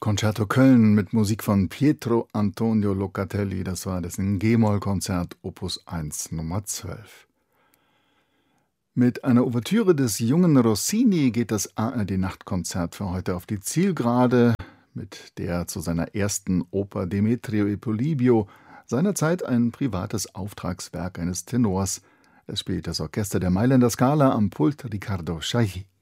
Concerto Köln mit Musik von Pietro Antonio Locatelli, das war dessen G-Moll-Konzert Opus 1 Nummer 12. Mit einer Ouvertüre des jungen Rossini geht das ARD-Nachtkonzert für heute auf die Zielgerade, mit der zu seiner ersten Oper Demetrio e Polibio, seinerzeit ein privates Auftragswerk eines Tenors. Es spielt das Orchester der Mailänder Scala, am Pult Riccardo Chailly.